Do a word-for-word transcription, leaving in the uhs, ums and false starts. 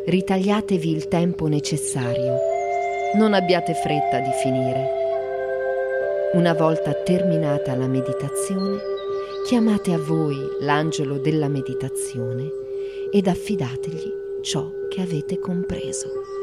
ritagliatevi il tempo necessario. Non abbiate fretta di finire. Una volta terminata la meditazione, chiamate a voi l'angelo della meditazione ed affidategli ciò che avete compreso.